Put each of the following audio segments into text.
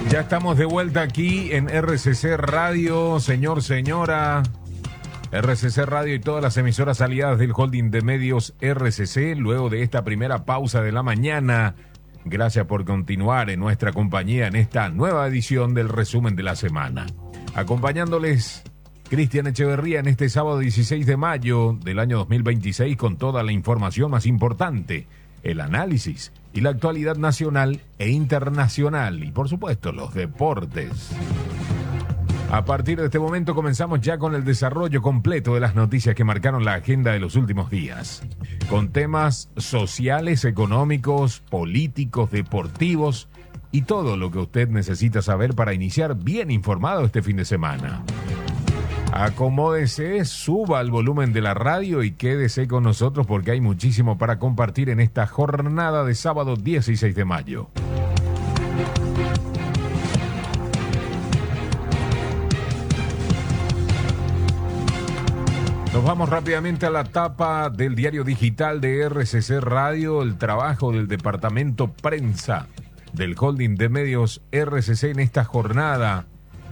Ya estamos de vuelta aquí en RCC Radio, señora. RCC Radio y todas las emisoras aliadas del holding de medios RCC, luego de esta primera pausa de la mañana. Gracias por continuar en nuestra compañía en esta nueva edición del resumen de la semana. Acompañándoles, Cristian Echeverría en este sábado 16 de mayo del año 2026 con toda la información más importante, el análisis y la actualidad nacional e internacional y por supuesto los deportes. A partir de este momento comenzamos ya con el desarrollo completo de las noticias que marcaron la agenda de los últimos días, con temas sociales, económicos, políticos, deportivos y todo lo que usted necesita saber para iniciar bien informado este fin de semana. Acomódese, suba el volumen de la radio y quédese con nosotros porque hay muchísimo para compartir en esta jornada de sábado 16 de mayo. Nos vamos rápidamente a la tapa del diario digital de RCC Radio, el trabajo del departamento prensa del holding de medios RCC en esta jornada.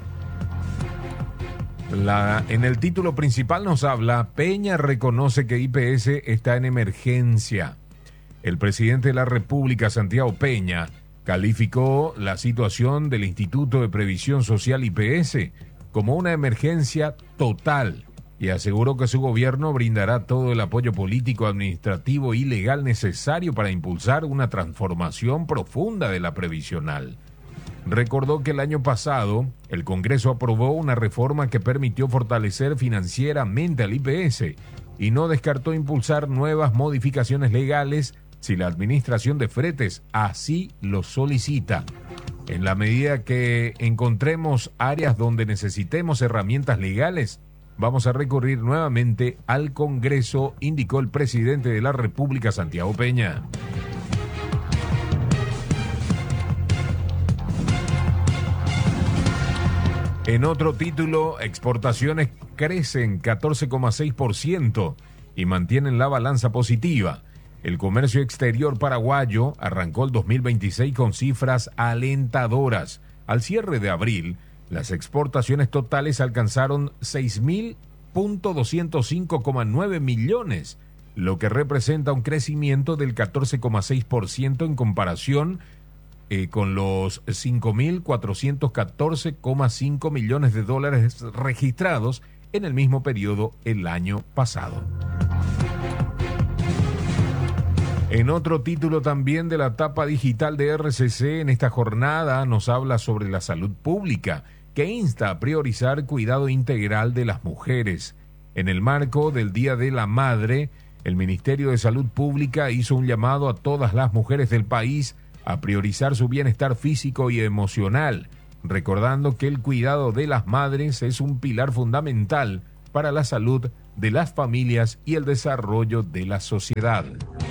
En el título principal nos habla, Peña reconoce que IPS está en emergencia. El presidente de la República, Santiago Peña, calificó la situación del Instituto de Previsión Social IPS como una emergencia total y aseguró que su gobierno brindará todo el apoyo político, administrativo y legal necesario para impulsar una transformación profunda de la previsional. Recordó que el año pasado el Congreso aprobó una reforma que permitió fortalecer financieramente al IPS y no descartó impulsar nuevas modificaciones legales si la Administración de Fretes así lo solicita. En la medida que encontremos áreas donde necesitemos herramientas legales, vamos a recurrir nuevamente al Congreso, indicó el presidente de la República, Santiago Peña. En otro título, exportaciones crecen 14,6% y mantienen la balanza positiva. El comercio exterior paraguayo arrancó el 2026 con cifras alentadoras. Al cierre de abril, las exportaciones totales alcanzaron 6.205,9 millones, lo que representa un crecimiento del 14,6% en comparación con los 5.414,5 millones de dólares registrados en el mismo periodo el año pasado. En otro título también de la tapa digital de RCC, en esta jornada nos habla sobre la salud pública, que insta a priorizar cuidado integral de las mujeres. En el marco del Día de la Madre, el Ministerio de Salud Pública hizo un llamado a todas las mujeres del país a priorizar su bienestar físico y emocional, recordando que el cuidado de las madres es un pilar fundamental para la salud de las familias y el desarrollo de la sociedad.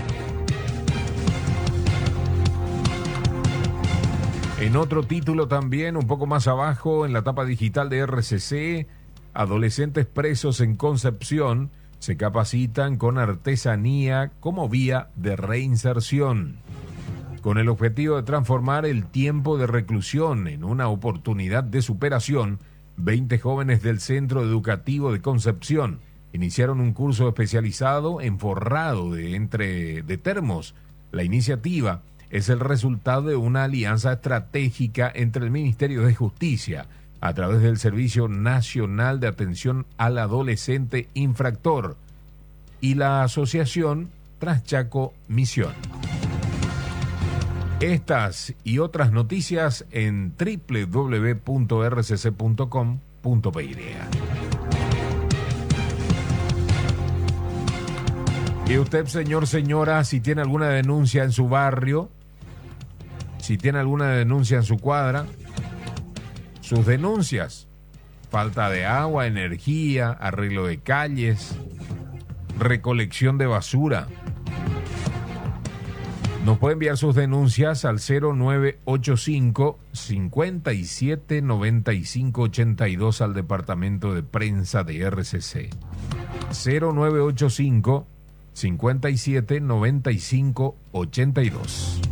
En otro título también, un poco más abajo, en la tapa digital de RCC, adolescentes presos en Concepción se capacitan con artesanía como vía de reinserción. Con el objetivo de transformar el tiempo de reclusión en una oportunidad de superación, 20 jóvenes del Centro Educativo de Concepción iniciaron un curso especializado en forrado de termos. La iniciativa es el resultado de una alianza estratégica entre el Ministerio de Justicia, a través del Servicio Nacional de Atención al Adolescente Infractor, y la Asociación Transchaco Misión. Estas y otras noticias en www.rcc.com.py. Y usted, señor, señora, si tiene alguna denuncia en su barrio, si tiene alguna denuncia en su cuadra, sus denuncias, falta de agua, energía, arreglo de calles, recolección de basura, nos puede enviar sus denuncias al 0985 57 95 82 al departamento de prensa de RCC. 0985 57 95 82.